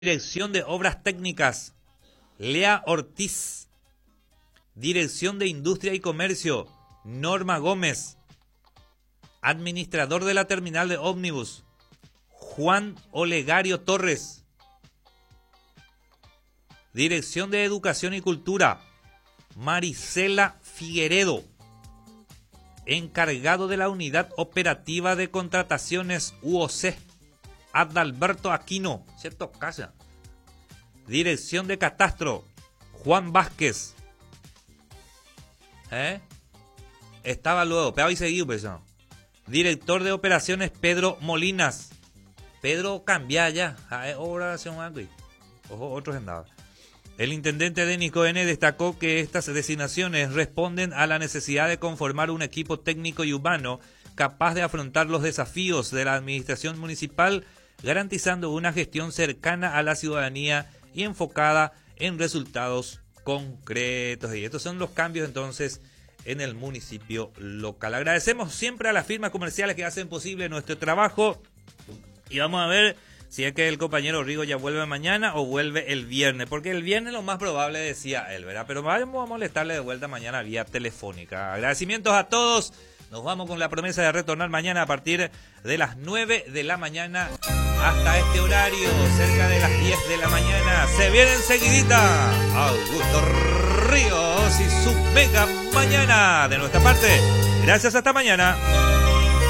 Dirección de Obras Técnicas, Lea Ortiz. Dirección de Industria y Comercio, Norma Gómez. Administrador de la terminal de ómnibus, Juan Olegario Torres. Dirección de Educación y Cultura, Marisela Figueredo. Encargado de la Unidad Operativa de Contrataciones UOC, Adalberto Aquino. ¿Cierto? Casa. Dirección de Catastro, Juan Vázquez. Estaba luego, pero hoy seguido, pues. Director de Operaciones, Pedro Molinas. Pedro cambia ya. Oración aquí. Ojo, otros andaban. El intendente Denis N. destacó que estas designaciones responden a la necesidad de conformar un equipo técnico y humano capaz de afrontar los desafíos de la administración municipal, garantizando una gestión cercana a la ciudadanía y enfocada en resultados concretos. Y estos son los cambios entonces en el municipio local. Agradecemos siempre a las firmas comerciales que hacen posible nuestro trabajo y vamos a ver si es que el compañero Rigo ya vuelve mañana o vuelve el viernes, porque el viernes lo más probable decía él, ¿verdad? Pero vamos a molestarle de vuelta mañana vía telefónica. Agradecimientos a todos. Nos vamos con la promesa de retornar mañana a partir de las 9 de la mañana hasta este horario, cerca de las 10 de la mañana. Se viene enseguidita Augusto Ríos y su mega mañana. De nuestra parte, gracias, hasta mañana.